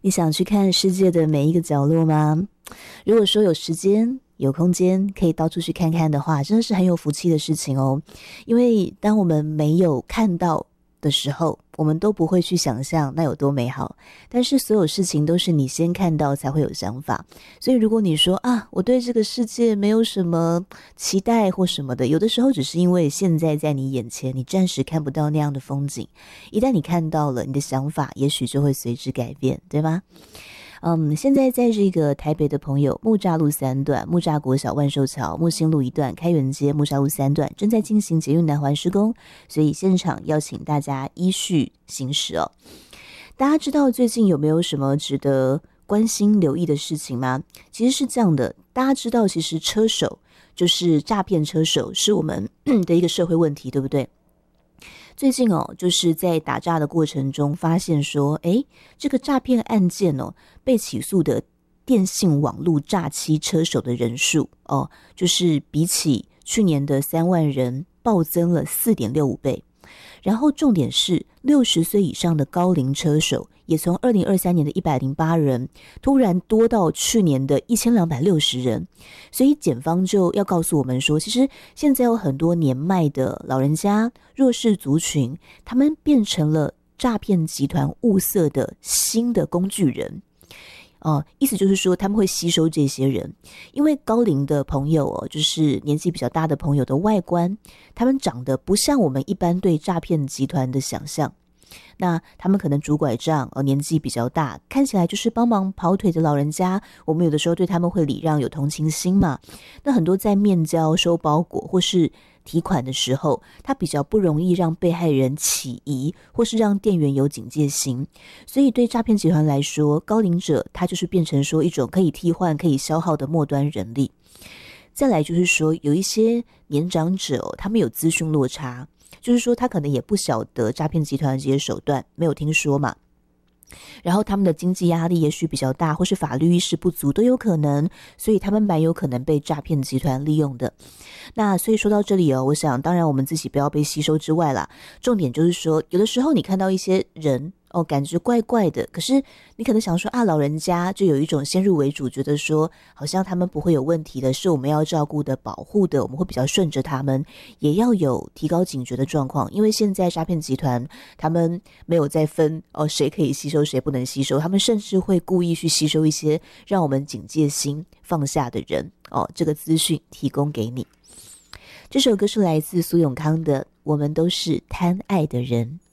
你想去看世界的每一个角落吗？如果说有时间有空间可以到处去看看的话，真的是很有福气的事情哦。因为当我们没有看到的时候，我们都不会去想象那有多美好，但是所有事情都是你先看到才会有想法。所以如果你说啊，我对这个世界没有什么期待或什么的，有的时候只是因为现在在你眼前你暂时看不到那样的风景，一旦你看到了，你的想法也许就会随之改变，对吗？现在在这个台北的朋友，木栅路3段、木栅国小万寿桥、木星路1段、开元街、木栅路3段正在进行捷运南环施工，所以现场邀请大家依序行驶哦。大家知道最近有没有什么值得关心留意的事情吗？其实是这样的，大家知道其实车手就是诈骗车手是我们的一个社会问题，对不对？最近就是在打诈的过程中发现说，这个诈骗案件被起诉的电信网络诈欺车手的人数就是比起去年的3万人暴增了 4.65 倍。然后重点是60岁以上的高龄车手也从2023年的108人突然多到去年的1260人，所以检方就要告诉我们说，其实现在有很多年迈的老人家、弱势族群，他们变成了诈骗集团物色的新的工具人。意思就是说他们会吸收这些人，因为高龄的朋友就是年纪比较大的朋友的外观，他们长得不像我们一般对诈骗集团的想象。那他们可能拄拐杖，年纪比较大，看起来就是帮忙跑腿的老人家，我们有的时候对他们会礼让，有同情心嘛。那很多在面交、收包裹或是提款的时候，他比较不容易让被害人起疑，或是让店员有警戒心。所以对诈骗集团来说，高龄者他就是变成说一种可以替换、可以消耗的末端人力。再来就是说，有一些年长者他们有资讯落差，就是说他可能也不晓得诈骗集团的这些手段，没有听说嘛。然后他们的经济压力也许比较大，或是法律意识不足都有可能，所以他们蛮有可能被诈骗集团利用的。那所以说到这里我想当然我们自己不要被吸收之外啦，重点就是说有的时候你看到一些人感觉怪怪的，可是你可能想说老人家就有一种先入为主，觉得说好像他们不会有问题的，是我们要照顾的、保护的，我们会比较顺着他们，也要有提高警觉的状况。因为现在诈骗集团他们没有再分谁可以吸收谁不能吸收，他们甚至会故意去吸收一些让我们警戒心放下的人这个资讯提供给你。这首歌是来自苏永康的《我们都是贪爱的人》。